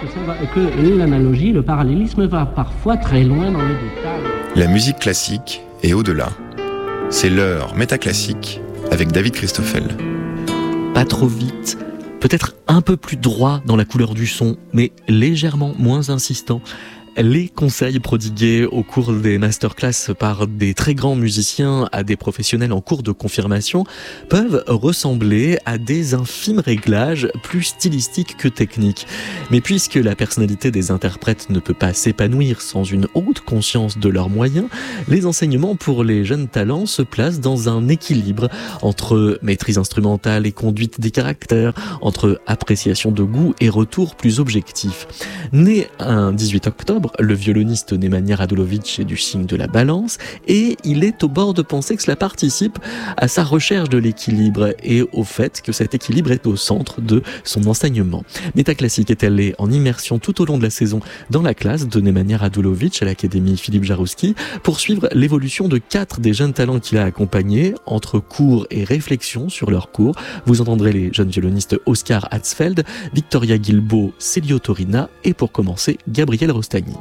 que l'analogie, le parallélisme va parfois très loin dans les détails. La musique classique et au-delà. C'est l'heure métaclassique avec David Christoffel. Pas trop vite, peut-être un peu plus droit dans la couleur du son, mais légèrement moins insistant. Les conseils prodigués au cours des masterclass par des très grands musiciens à des professionnels en cours de confirmation peuvent ressembler à des infimes réglages plus stylistiques que techniques. Mais puisque la personnalité des interprètes ne peut pas s'épanouir sans une haute conscience de leurs moyens, les enseignements pour les jeunes talents se placent dans un équilibre entre maîtrise instrumentale et conduite des caractères, entre appréciation de goût et retour plus objectif. Né un 18 octobre, le violoniste Nemanja Radulović est du signe de la balance et il est au bord de penser que cela participe à sa recherche de l'équilibre et au fait que cet équilibre est au centre de son enseignement. Métaclassique est allé en immersion tout au long de la saison dans la classe de Nemanja Radulović à l'Académie Philippe Jarouski pour suivre l'évolution de 4 des jeunes talents qu'il a accompagnés entre cours et réflexion sur leurs cours. Vous entendrez les jeunes violonistes Oscar Hatzfeld, Victoria Guilbault, Celio Torina et pour commencer Gabriel Rostagni.